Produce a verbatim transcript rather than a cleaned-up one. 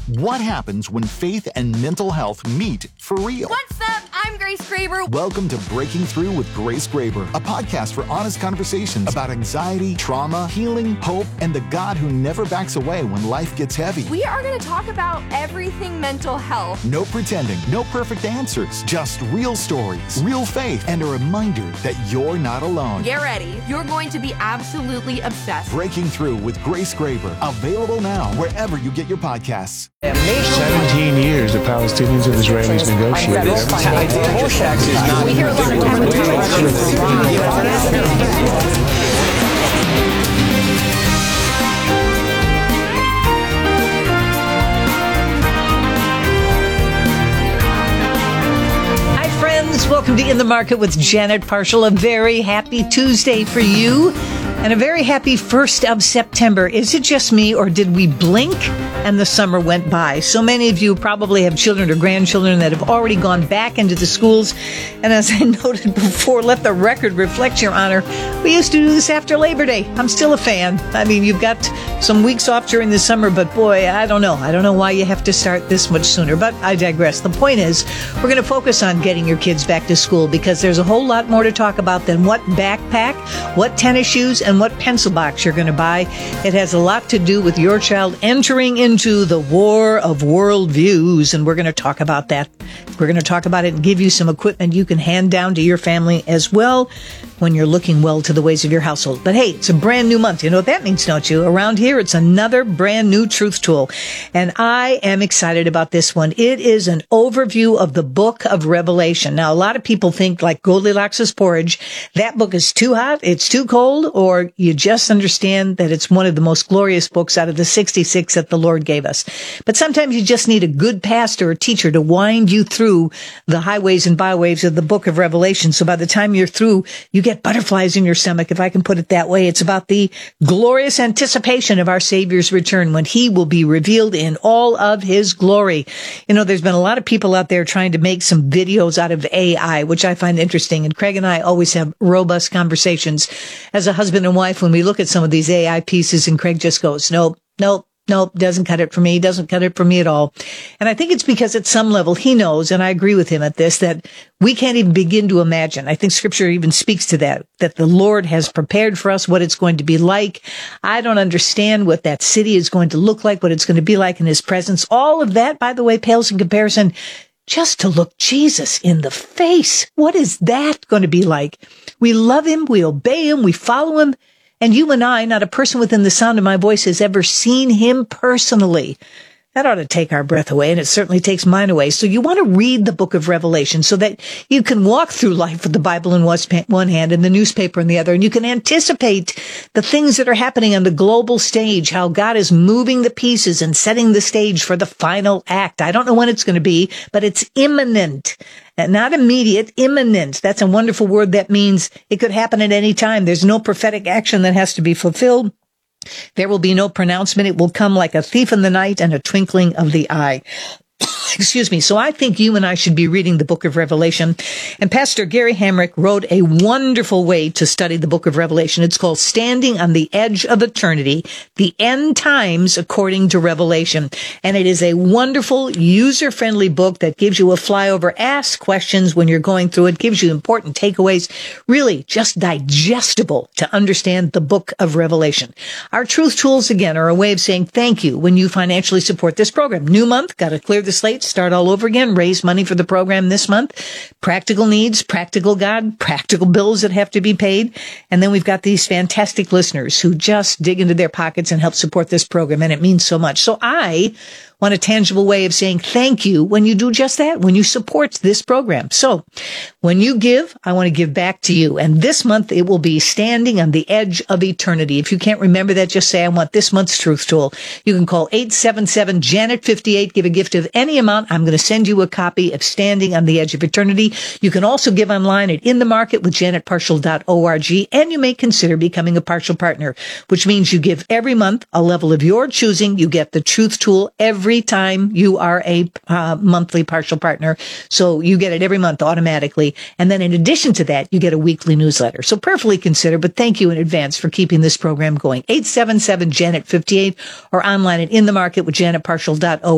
What happens when faith and mental health meet for real? What's up? I'm Grace Graber. Welcome to Breaking Through with Grace Graber, a podcast for honest conversations about anxiety, trauma, healing, hope, and the God who never backs away when life gets heavy. We are going to talk about everything mental health. No pretending, no perfect answers, just real stories, real faith, and a reminder that you're not alone. Get ready. You're going to be absolutely obsessed. Breaking Through with Grace Graber, available now wherever you get your podcasts. seventeen years the Palestinians and Israelis negotiated. We hear a lot of Hi, friends. Welcome to In the Market with Janet Parshall. A very happy Tuesday for you and a very happy first of September. Is it just me, or did we blink and the summer went by? So many of you probably have children or grandchildren that have already gone back into the schools. And as I noted before, let the record reflect, Your Honor, we used to do this after Labor Day. I'm still a fan. I mean, you've got some weeks off during the summer, but boy, I don't know. I don't know why you have to start this much sooner, but I digress. The point is, we're going to focus on getting your kids back to school because there's a whole lot more to talk about than what backpack, what tennis shoes, and what pencil box you're going to buy. It has a lot to do with your child entering into the war of worldviews, and we're going to talk about that. We're going to talk about it and give you some equipment you can hand down to your family as well when you're looking well to the ways of your household. But hey, it's a brand new month. You know what that means, don't you? Around here, it's another brand new truth tool. And I am excited about this one. It is an overview of the book of Revelation. Now, a lot of people think like Goldilocks' porridge, that book is too hot, it's too cold, or you just understand that it's one of the most glorious books out of the sixty-six that the Lord gave us. But sometimes you just need a good pastor or teacher to wind you through the highways and byways of the book of Revelation. So by the time you're through, you get butterflies in your stomach, if I can put it that way. It's about the glorious anticipation of our Savior's return when he will be revealed in all of his glory. You know, there's been a lot of people out there trying to make some videos out of A I, which I find interesting. And Craig and I always have robust conversations as a husband and wife when we look at some of these A I pieces, and Craig just goes, nope, nope. Nope, doesn't cut it for me, doesn't cut it for me at all. And I think it's because at some level he knows, and I agree with him at this, that we can't even begin to imagine. I think Scripture even speaks to that, that the Lord has prepared for us what it's going to be like. I don't understand what that city is going to look like, what it's going to be like in his presence. All of that, by the way, pales in comparison just to look Jesus in the face. What is that going to be like? We love him, we obey him, we follow him. And you and I, not a person within the sound of my voice, has ever seen him personally. That ought to take our breath away, and it certainly takes mine away. So you want to read the book of Revelation so that you can walk through life with the Bible in one hand and the newspaper in the other, and you can anticipate the things that are happening on the global stage, how God is moving the pieces and setting the stage for the final act. I don't know when it's going to be, but it's imminent. Not immediate, imminent. That's a wonderful word that means it could happen at any time. There's no prophetic action that has to be fulfilled. There will be no pronouncement. It will come like a thief in the night and a twinkling of the eye. Excuse me. So I think you and I should be reading the book of Revelation. And Pastor Gary Hamrick wrote a wonderful way to study the book of Revelation. It's called Standing on the Edge of Eternity, the End Times According to Revelation. And it is a wonderful, user-friendly book that gives you a flyover, ask questions when you're going through it, gives you important takeaways, really just digestible to understand the book of Revelation. Our truth tools, again, are a way of saying thank you when you financially support this program. New month, got to clear the slate, start all over again, raise money for the program this month. Practical needs, practical God, practical bills that have to be paid. And then we've got these fantastic listeners who just dig into their pockets and help support this program. And it means so much. So I want a tangible way of saying thank you when you do just that, when you support this program. So when you give, I want to give back to you. And this month, it will be Standing on the Edge of Eternity. If you can't remember that, just say, I want this month's truth tool. You can call eight seven seven, Janet fifty-eight, give a gift of any amount. I'm going to send you a copy of Standing on the Edge of Eternity. You can also give online at in the market with janet parshall dot org, and you may consider becoming a partial partner, which means you give every month a level of your choosing. You get the truth tool every Every time you are a uh, monthly partial partner. So you get it every month automatically. And then in addition to that, you get a weekly newsletter. So prayerfully consider, but thank you in advance for keeping this program going. eight seven seven, Janet fifty-eight or online at in the market with janet parshall dot org.